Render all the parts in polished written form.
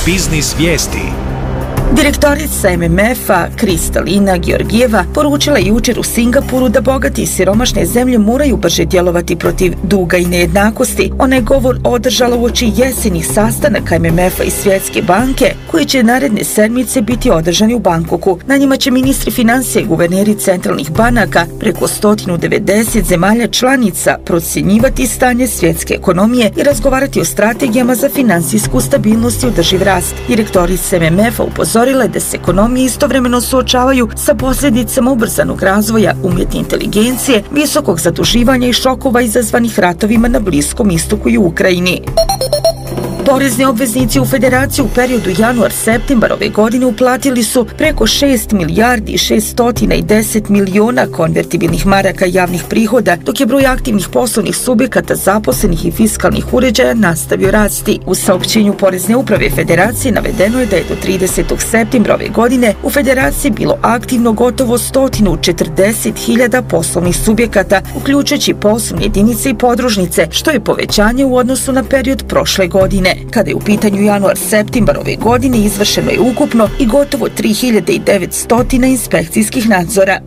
Biznis vijesti. Direktorica MMF-a Kristalina Georgijeva poručila jučer u Singapuru da bogati i siromašne zemlje moraju brže djelovati protiv duga i nejednakosti. Ona je govor održala uoči jesenjih sastanaka MMF-a i Svjetske banke, koji će naredne sedmice biti održani u Bangkoku. Na njima će ministri financija i guverneri centralnih banaka preko 190 zemalja članica procjenjivati stanje svjetske ekonomije i razgovarati o strategijama za financijsku stabilnost i održiv rast. Direktorica MMF-a upozorila da se ekonomije istovremeno suočavaju sa posljedicama ubrzanog razvoja umjetne inteligencije, visokog zaduživanja i šokova izazvanih ratovima na Bliskom istoku i u Ukrajini. Porezni obveznici u Federaciji u periodu januar-septembar ove godine uplatili su preko 6 milijardi i 610 miliona konvertibilnih maraka javnih prihoda, dok je broj aktivnih poslovnih subjekata, zaposlenih i fiskalnih uređaja nastavio rasti. U saopćenju Porezne uprave Federacije navedeno je da je do 30. septembra ove godine u Federaciji bilo aktivno gotovo 140.000 poslovnih subjekata, uključujući poslovne jedinice i podružnice, što je povećanje u odnosu na period prošle godine. Kada je u pitanju januar-septembar ove godine, izvršeno je ukupno i gotovo 3.900 inspekcijskih nadzora.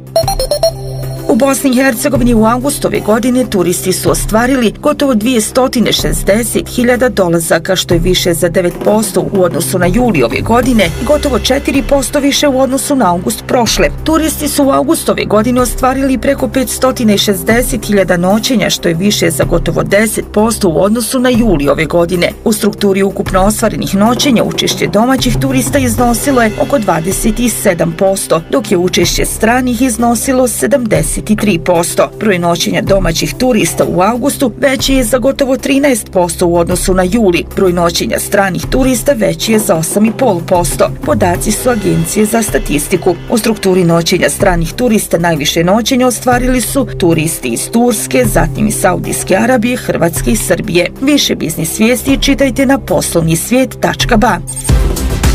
U Bosni i Hercegovini u avgustu ove godine turisti su ostvarili gotovo 260.000 dolazaka, što je više za 9% u odnosu na juli ove godine i gotovo 4% više u odnosu na avgust prošle. Turisti su u avgustu ove godine ostvarili preko 560.000 noćenja, što je više za gotovo 10% u odnosu na juli ove godine. U strukturi ukupno ostvarenih noćenja učešće domaćih turista iznosilo je oko 27%, dok je učešće stranih iznosilo 73%. Broj noćenja domaćih turista u avgustu veći je za gotovo 13% u odnosu na juli. Broj noćenja stranih turista veći je za 8,5%. Podaci su Agencije za statistiku. U strukturi noćenja stranih turista najviše noćenja ostvarili su turisti iz Turske, zatim iz Saudijske Arabije, Hrvatske i Srbije. Više biznis vijesti čitajte na poslovnisvijet.ba.